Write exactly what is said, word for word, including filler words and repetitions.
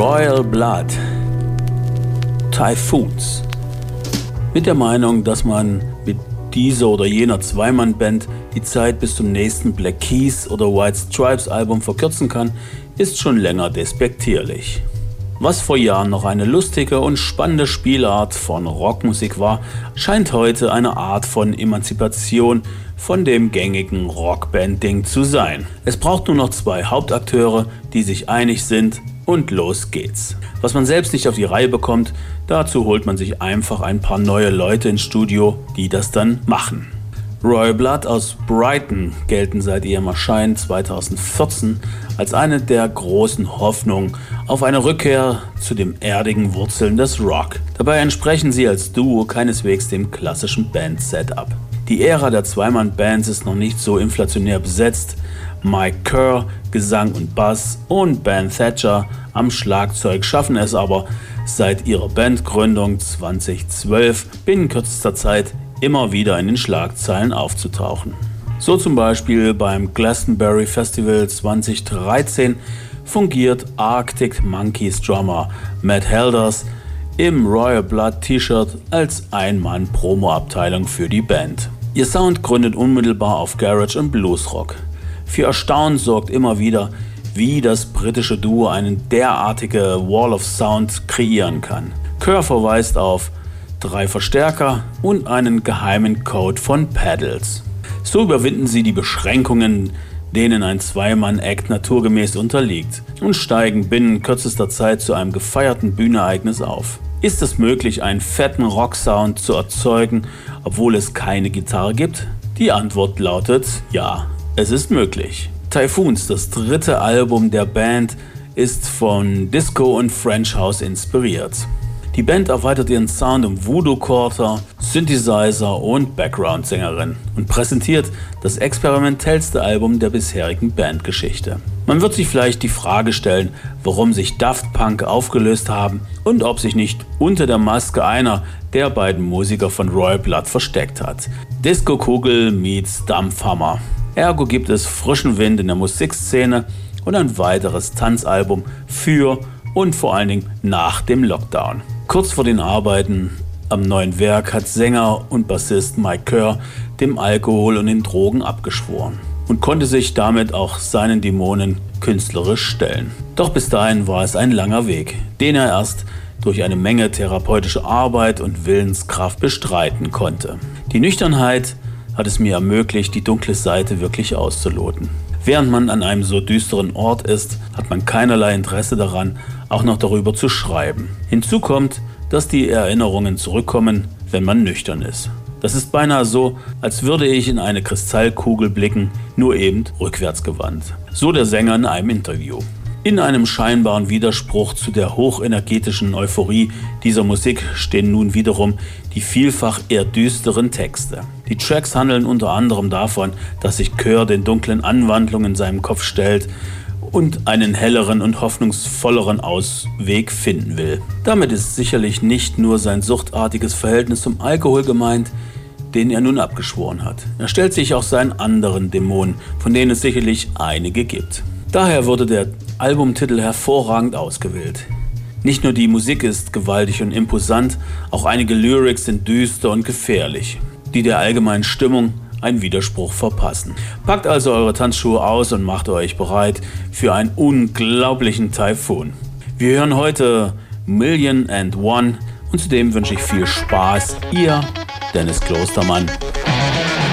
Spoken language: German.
Royal Blood, Typhoons. Mit der Meinung, dass man mit dieser oder jener Zweimann-Band die Zeit bis zum nächsten Black Keys oder White Stripes Album verkürzen kann, ist schon länger despektierlich. Was vor Jahren noch eine lustige und spannende Spielart von Rockmusik war, scheint heute eine Art von Emanzipation von dem gängigen Rockband-Ding zu sein. Es braucht nur noch zwei Hauptakteure, die sich einig sind, und los geht's. Was man selbst nicht auf die Reihe bekommt, dazu holt man sich einfach ein paar neue Leute ins Studio, die das dann machen. Royal Blood aus Brighton gelten seit ihrem Erscheinen zweitausendvierzehn als eine der großen Hoffnungen auf eine Rückkehr zu den erdigen Wurzeln des Rock. Dabei entsprechen sie als Duo keineswegs dem klassischen Band-Setup. Die Ära der Zweimann-Bands ist noch nicht so inflationär besetzt. Mike Kerr, Gesang und Bass, und Ben Thatcher am Schlagzeug schaffen es aber seit ihrer Bandgründung zweitausendzwölf binnen kürzester Zeit immer wieder in den Schlagzeilen aufzutauchen. So zum Beispiel beim Glastonbury Festival zweitausenddreizehn fungiert Arctic Monkeys Drummer Matt Helders im Royal Blood T-Shirt als Ein-Mann-Promo-Abteilung für die Band. Ihr Sound gründet unmittelbar auf Garage und Bluesrock. Für Erstaunen sorgt immer wieder, wie das britische Duo eine derartige Wall of Sound kreieren kann. Kerr verweist auf drei Verstärker und einen geheimen Code von Pedals. So überwinden sie die Beschränkungen, denen ein Zweimann-Act naturgemäß unterliegt, und steigen binnen kürzester Zeit zu einem gefeierten Bühnenereignis auf. Ist es möglich, einen fetten Rock-Sound zu erzeugen, obwohl es keine Gitarre gibt? Die Antwort lautet ja, es ist möglich. Typhoons, das dritte Album der Band, ist von Disco und French House inspiriert. Die Band erweitert ihren Sound um Voodoo-Quarter, Synthesizer und Background-Sängerin und präsentiert das experimentellste Album der bisherigen Bandgeschichte. Man wird sich vielleicht die Frage stellen, warum sich Daft Punk aufgelöst haben und ob sich nicht unter der Maske einer der beiden Musiker von Royal Blood versteckt hat. Disco-Kugel meets Dampfhammer. Ergo gibt es frischen Wind in der Musikszene und ein weiteres Tanzalbum für und vor allen Dingen nach dem Lockdown. Kurz vor den Arbeiten am neuen Werk hat Sänger und Bassist Mike Kerr dem Alkohol und den Drogen abgeschworen und konnte sich damit auch seinen Dämonen künstlerisch stellen. Doch bis dahin war es ein langer Weg, den er erst durch eine Menge therapeutische Arbeit und Willenskraft bestreiten konnte. Die Nüchternheit hat es mir ermöglicht, die dunkle Seite wirklich auszuloten. Während man an einem so düsteren Ort ist, hat man keinerlei Interesse daran, auch noch darüber zu schreiben. Hinzu kommt, dass die Erinnerungen zurückkommen, wenn man nüchtern ist. Das ist beinahe so, als würde ich in eine Kristallkugel blicken, nur eben rückwärts gewandt. So der Sänger in einem Interview. In einem scheinbaren Widerspruch zu der hochenergetischen Euphorie dieser Musik stehen nun wiederum die vielfach eher düsteren Texte. Die Tracks handeln unter anderem davon, dass sich Kerr den dunklen Anwandlungen in seinem Kopf stellt und einen helleren und hoffnungsvolleren Ausweg finden will. Damit ist sicherlich nicht nur sein suchtartiges Verhältnis zum Alkohol gemeint, den er nun abgeschworen hat. Er stellt sich auch seinen anderen Dämonen, von denen es sicherlich einige gibt. Daher wurde der Albumtitel hervorragend ausgewählt. Nicht nur die Musik ist gewaltig und imposant, auch einige Lyrics sind düster und gefährlich, die der allgemeinen Stimmung einen Widerspruch verpassen. Packt also eure Tanzschuhe aus und macht euch bereit für einen unglaublichen Typhoon. Wir hören heute Million and One und zudem wünsche ich viel Spaß. Ihr Dennis Klostermann.